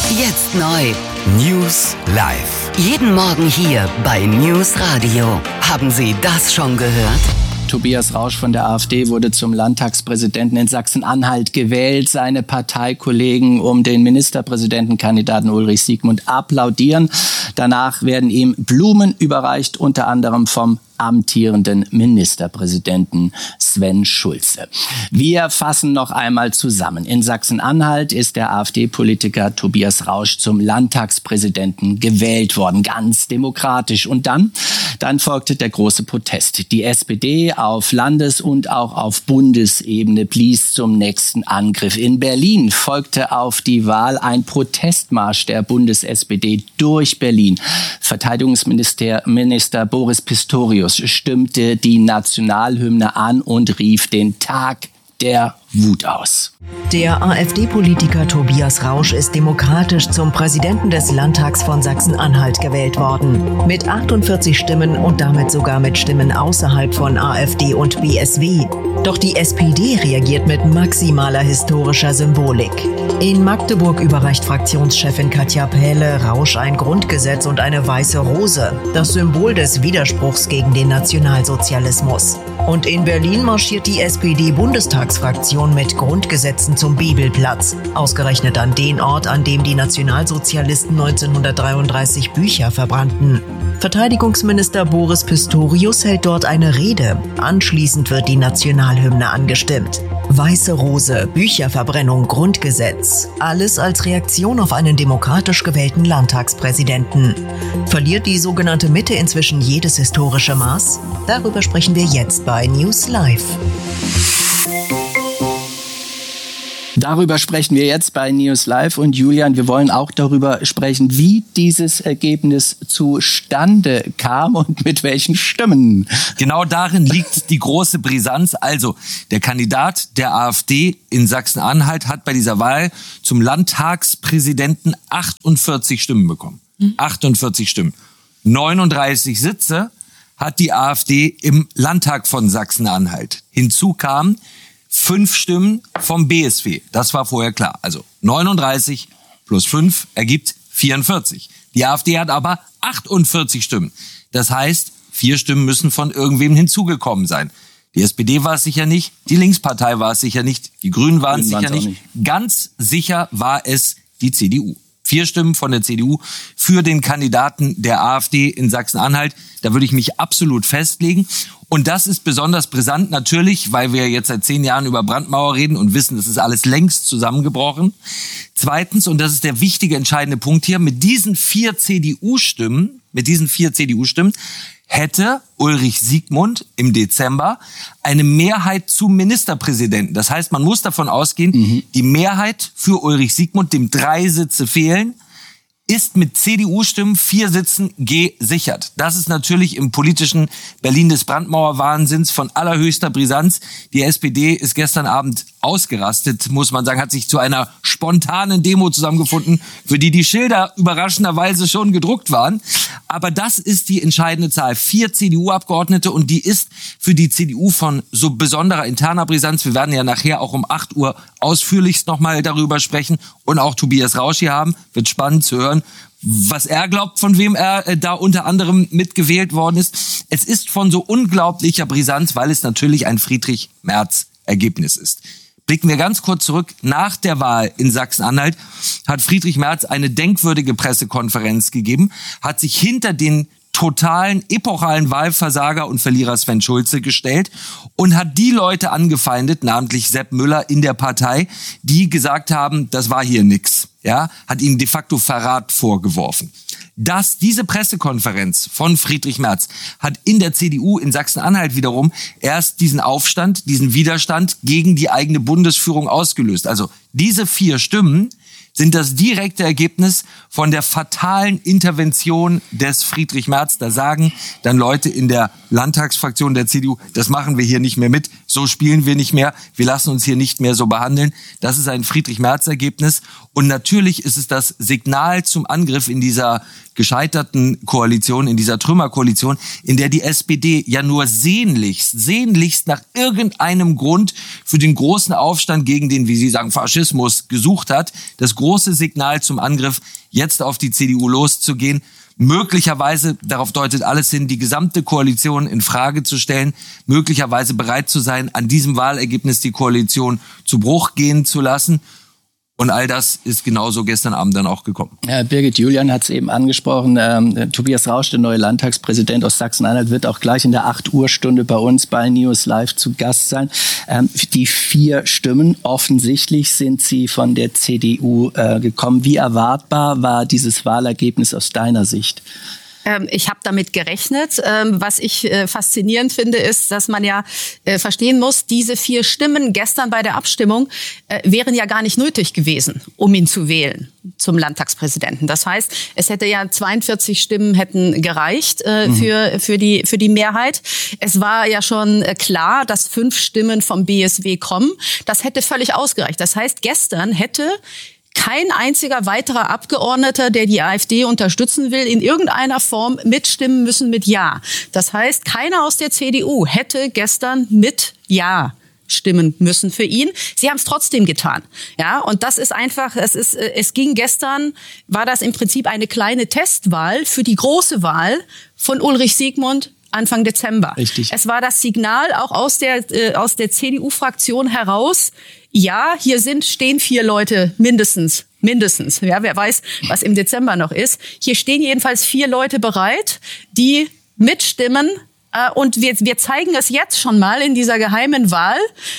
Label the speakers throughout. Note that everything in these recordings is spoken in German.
Speaker 1: Jetzt neu.
Speaker 2: News live.
Speaker 1: Jeden Morgen hier bei News Radio. Haben Sie das schon gehört?
Speaker 3: Tobias Rausch von der AfD wurde zum Landtagspräsidenten in Sachsen-Anhalt gewählt. Seine Parteikollegen um den Ministerpräsidentenkandidaten Ulrich Siegmund applaudieren. Danach werden ihm Blumen überreicht, unter anderem vom amtierenden Ministerpräsidenten Sven Schulze. Wir fassen noch einmal zusammen. In Sachsen-Anhalt ist der AfD-Politiker Tobias Rausch zum Landtagspräsidenten gewählt worden, ganz demokratisch. Und dann folgte der große Protest. Die SPD auf Landes- und auch auf Bundesebene blies zum nächsten Angriff. In Berlin folgte auf die Wahl ein Protestmarsch der Bundes-SPD durch Berlin. Verteidigungsminister Boris Pistorius stimmte die Nationalhymne an und rief den Tag der Wut aus.
Speaker 4: Der AfD-Politiker Tobias Rausch ist demokratisch zum Präsidenten des Landtags von Sachsen-Anhalt gewählt worden. Mit 48 Stimmen und damit sogar mit Stimmen außerhalb von AfD und BSW. Doch die SPD reagiert mit maximaler historischer Symbolik. In Magdeburg überreicht Fraktionschefin Katja Pähle Rausch ein Grundgesetz und eine weiße Rose, das Symbol des Widerspruchs gegen den Nationalsozialismus. Und in Berlin marschiert die SPD-Bundestagsfraktion mit Grundgesetzen zum Bibelplatz, ausgerechnet an den Ort, an dem die Nationalsozialisten 1933 Bücher verbrannten. Verteidigungsminister Boris Pistorius hält dort eine Rede. Anschließend wird die Nationalhymne angestimmt. Weiße Rose, Bücherverbrennung, Grundgesetz. Alles als Reaktion auf einen demokratisch gewählten Landtagspräsidenten. Verliert die sogenannte Mitte inzwischen jedes historische Maß? Darüber sprechen wir jetzt bei News Live.
Speaker 3: Darüber sprechen wir jetzt bei News Live. Und Julian, wir wollen auch darüber sprechen, wie dieses Ergebnis zustande kam und mit welchen Stimmen.
Speaker 2: Genau darin liegt die große Brisanz. Also, der Kandidat der AfD in Sachsen-Anhalt hat bei dieser Wahl zum Landtagspräsidenten 48 Stimmen bekommen. 48 Stimmen. 39 Sitze hat die AfD im Landtag von Sachsen-Anhalt. Hinzu kamen 5 Stimmen vom BSW. Das war vorher klar. Also 39 plus 5 ergibt 44. Die AfD hat aber 48 Stimmen. Das heißt, 4 Stimmen müssen von irgendwem hinzugekommen sein. Die SPD war es sicher nicht, die Linkspartei war es sicher nicht, die Grünen waren es sicher nicht. Ganz sicher war es die CDU. 4 Stimmen von der CDU für den Kandidaten der AfD in Sachsen-Anhalt. Da würde ich mich absolut festlegen. Und das ist besonders brisant natürlich, weil wir jetzt seit 10 Jahren über Brandmauer reden und wissen, das ist alles längst zusammengebrochen. Zweitens, und das ist der wichtige, entscheidende Punkt hier, mit diesen 4 CDU-Stimmen hätte Ulrich Siegmund im Dezember eine Mehrheit zum Ministerpräsidenten. Das heißt, man muss davon ausgehen, die Mehrheit für Ulrich Siegmund, dem 3 Sitze fehlen, ist mit CDU-Stimmen 4 Sitzen gesichert. Das ist natürlich im politischen Berlin des Brandmauerwahnsinns von allerhöchster Brisanz. Die SPD ist gestern Abend ausgerastet, muss man sagen, hat sich zu einer spontanen Demo zusammengefunden, für die Schilder überraschenderweise schon gedruckt waren. Aber das ist die entscheidende Zahl. 4 CDU-Abgeordnete und die ist für die CDU von so besonderer interner Brisanz. Wir werden ja nachher auch um 8 Uhr ausführlichst nochmal darüber sprechen und auch Tobias Rausch hier haben. Wird spannend zu hören, was er glaubt, von wem er da unter anderem mitgewählt worden ist. Es ist von so unglaublicher Brisanz, weil es natürlich ein Friedrich-Merz-Ergebnis ist. Blicken wir ganz kurz zurück. Nach der Wahl in Sachsen-Anhalt hat Friedrich Merz eine denkwürdige Pressekonferenz gegeben, hat sich hinter den totalen, epochalen Wahlversager und Verlierer Sven Schulze gestellt und hat die Leute angefeindet, namentlich Sepp Müller in der Partei, die gesagt haben, das war hier nix. Ja, hat ihnen de facto Verrat vorgeworfen. Diese Pressekonferenz von Friedrich Merz hat in der CDU in Sachsen-Anhalt wiederum erst diesen Aufstand, diesen Widerstand gegen die eigene Bundesführung ausgelöst. Also diese 4 Stimmen sind das direkte Ergebnis von der fatalen Intervention des Friedrich Merz. Da sagen dann Leute in der Landtagsfraktion der CDU, das machen wir hier nicht mehr mit, so spielen wir nicht mehr, wir lassen uns hier nicht mehr so behandeln. Das ist ein Friedrich Merz-Ergebnis. Und natürlich ist es das Signal zum Angriff in dieser gescheiterten Koalition, in dieser Trümmerkoalition, in der die SPD ja nur sehnlichst nach irgendeinem Grund für den großen Aufstand gegen den, wie Sie sagen, Faschismus gesucht hat. Das große Signal zum Angriff, jetzt auf die CDU loszugehen. Möglicherweise, darauf deutet alles hin, die gesamte Koalition in Frage zu stellen, möglicherweise bereit zu sein, an diesem Wahlergebnis die Koalition zu Bruch gehen zu lassen. Und all das ist genauso gestern Abend dann auch gekommen.
Speaker 3: Birgit Julian hat es eben angesprochen. Tobias Rausch, der neue Landtagspräsident aus Sachsen-Anhalt, wird auch gleich in der 8-Uhr-Stunde bei uns bei News Live zu Gast sein. Die 4 Stimmen, offensichtlich sind sie von der CDU gekommen. Wie erwartbar war dieses Wahlergebnis aus deiner Sicht?
Speaker 5: Ich habe damit gerechnet. Was ich faszinierend finde, ist, dass man ja verstehen muss, diese 4 Stimmen gestern bei der Abstimmung wären ja gar nicht nötig gewesen, um ihn zu wählen zum Landtagspräsidenten. Das heißt, es hätte ja 42 Stimmen hätten gereicht für die Mehrheit. Es war ja schon klar, dass 5 Stimmen vom BSW kommen. Das hätte völlig ausgereicht. Das heißt, gestern hätte kein einziger weiterer Abgeordneter, der die AfD unterstützen will, in irgendeiner Form mitstimmen müssen mit Ja. Das heißt, keiner aus der CDU hätte gestern mit Ja stimmen müssen für ihn. Sie haben es trotzdem getan. Ja, und das ist einfach, es ging gestern, war das im Prinzip eine kleine Testwahl für die große Wahl von Ulrich Siegmund Anfang Dezember.
Speaker 3: Richtig.
Speaker 5: Es war das Signal auch aus der CDU-Fraktion heraus, ja, hier stehen 4 Leute mindestens. Ja, wer weiß, was im Dezember noch ist. Hier stehen jedenfalls 4 Leute bereit, die mitstimmen. Und wir zeigen es jetzt schon mal in dieser geheimen Wahl,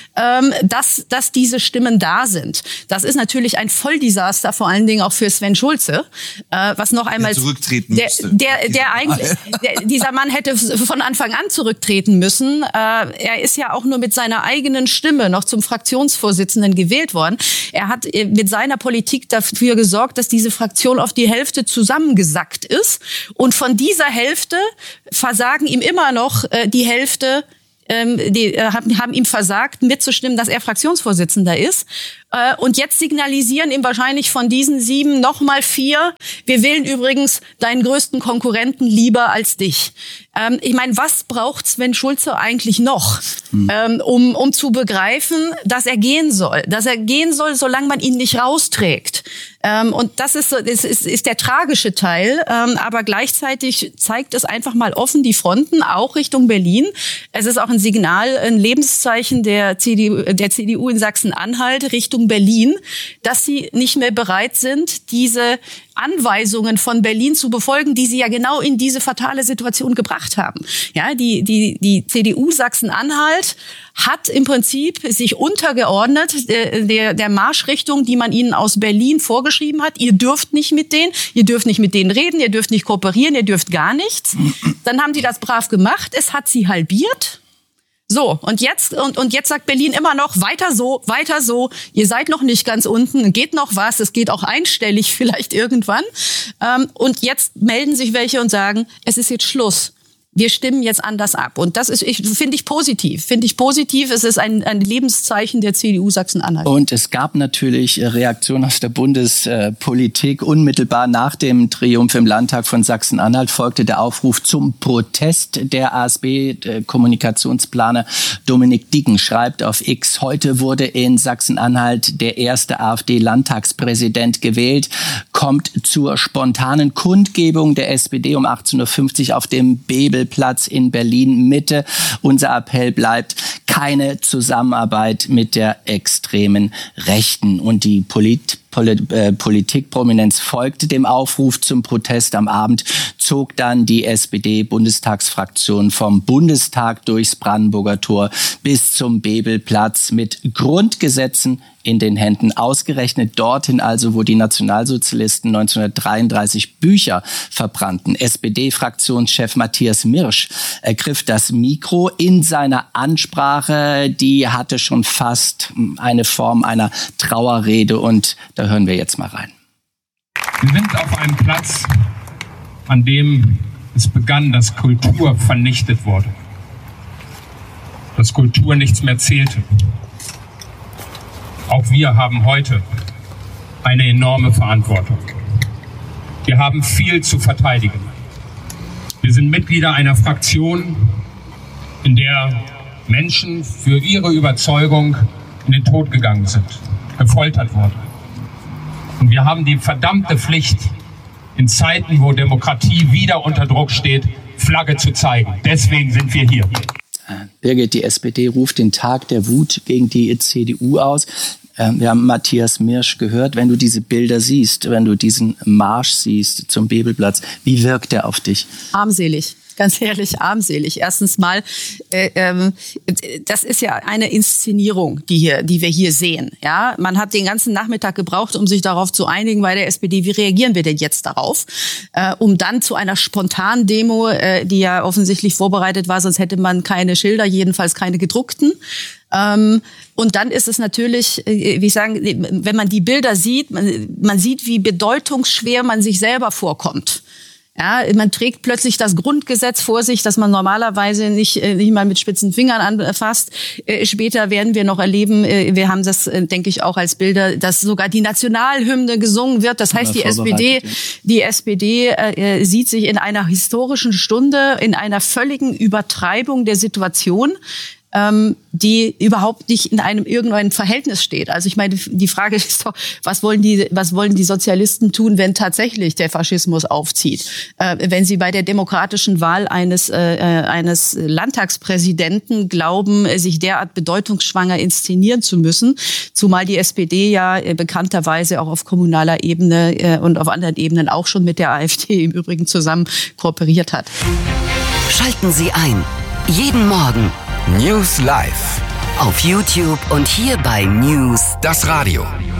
Speaker 5: dass diese Stimmen da sind. Das ist natürlich ein Volldesaster, vor allen Dingen auch für Sven Schulze, was noch einmal
Speaker 2: zurücktreten müsste.
Speaker 5: Dieser Mann hätte von Anfang an zurücktreten müssen. Er ist ja auch nur mit seiner eigenen Stimme noch zum Fraktionsvorsitzenden gewählt worden. Er hat mit seiner Politik dafür gesorgt, dass diese Fraktion auf die Hälfte zusammengesackt ist. Und von dieser Hälfte versagen ihm immer noch die Hälfte, die haben ihm versagt, mitzustimmen, dass er Fraktionsvorsitzender ist. Und jetzt signalisieren ihm wahrscheinlich von diesen 7 nochmal 4. Wir wählen übrigens deinen größten Konkurrenten lieber als dich. Ich meine, was braucht Sven Schulze eigentlich noch, um zu begreifen, dass er gehen soll? Dass er gehen soll, solange man ihn nicht rausträgt. Und das ist der tragische Teil. Aber gleichzeitig zeigt es einfach mal offen die Fronten, auch Richtung Berlin. Es ist auch ein Signal, ein Lebenszeichen der CDU in Sachsen-Anhalt Richtung Berlin, dass sie nicht mehr bereit sind, diese Anweisungen von Berlin zu befolgen, die sie ja genau in diese fatale Situation gebracht haben. Ja, die CDU Sachsen-Anhalt hat im Prinzip sich untergeordnet der Marschrichtung, die man ihnen aus Berlin vorgeschrieben hat. Ihr dürft nicht mit denen reden, ihr dürft nicht kooperieren, ihr dürft gar nichts. Dann haben die das brav gemacht, es hat sie halbiert. So, und jetzt sagt Berlin immer noch, weiter so, ihr seid noch nicht ganz unten, geht noch was, es geht auch einstellig vielleicht irgendwann. Und jetzt melden sich welche und sagen, es ist jetzt Schluss. Wir stimmen jetzt anders ab. Und das finde ich positiv. Es ist ein Lebenszeichen der CDU Sachsen-Anhalt.
Speaker 3: Und es gab natürlich Reaktionen aus der Bundespolitik. Unmittelbar nach dem Triumph im Landtag von Sachsen-Anhalt folgte der Aufruf zum Protest. Der ASB-Kommunikationsplaner Dominik Dicken schreibt auf X: Heute wurde in Sachsen-Anhalt der erste AfD-Landtagspräsident gewählt. Kommt zur spontanen Kundgebung der SPD um 18.50 Uhr auf dem Bebelplatz in Berlin-Mitte. Unser Appell bleibt: keine Zusammenarbeit mit der extremen Rechten. Und die Politikprominenz folgte dem Aufruf zum Protest. Am Abend zog dann die SPD-Bundestagsfraktion vom Bundestag durchs Brandenburger Tor bis zum Bebelplatz mit Grundgesetzen in den Händen. Ausgerechnet dorthin also, wo die Nationalsozialisten 1933 Bücher verbrannten. SPD-Fraktionschef Matthias Mirsch ergriff das Mikro. In seiner Ansprache, die hatte schon fast eine Form einer Trauerrede, und da hören wir jetzt mal rein.
Speaker 6: Wir sind auf einem Platz, an dem es begann, dass Kultur vernichtet wurde. Dass Kultur nichts mehr zählte. Auch wir haben heute eine enorme Verantwortung. Wir haben viel zu verteidigen. Wir sind Mitglieder einer Fraktion, in der Menschen für ihre Überzeugung in den Tod gegangen sind, gefoltert wurden. Und wir haben die verdammte Pflicht, in Zeiten, wo Demokratie wieder unter Druck steht, Flagge zu zeigen. Deswegen sind wir hier.
Speaker 3: Birgit, die SPD ruft den Tag der Wut gegen die CDU aus. Wir haben Matthias Mirsch gehört. Wenn du diese Bilder siehst, wenn du diesen Marsch siehst zum Bebelplatz, wie wirkt der auf dich?
Speaker 5: Armselig. Ganz ehrlich, armselig. Erstens mal, das ist ja eine Inszenierung, die wir hier sehen. Ja, man hat den ganzen Nachmittag gebraucht, um sich darauf zu einigen bei der SPD. Wie reagieren wir denn jetzt darauf? Um dann zu einer spontanen Demo, die ja offensichtlich vorbereitet war, sonst hätte man keine Schilder, jedenfalls keine gedruckten. Und dann ist es natürlich, wie ich sagen, wenn man die Bilder sieht, man sieht, wie bedeutungsschwer man sich selber vorkommt. Ja, man trägt plötzlich das Grundgesetz vor sich, das man normalerweise nicht mal mit spitzen Fingern anfasst. Später werden wir noch erleben, wir haben das, denke ich, auch als Bilder, dass sogar die Nationalhymne gesungen wird. Das heißt, die SPD sieht sich in einer historischen Stunde, in einer völligen Übertreibung der Situation, die überhaupt nicht in irgendeinem Verhältnis steht. Also ich meine, die Frage ist doch, was wollen die Sozialisten tun, wenn tatsächlich der Faschismus aufzieht? Wenn sie bei der demokratischen Wahl eines Landtagspräsidenten glauben, sich derart bedeutungsschwanger inszenieren zu müssen, zumal die SPD ja bekannterweise auch auf kommunaler Ebene und auf anderen Ebenen auch schon mit der AfD im Übrigen zusammen kooperiert hat.
Speaker 1: Schalten Sie ein. Jeden Morgen News Live. Auf YouTube und hier bei News das Radio.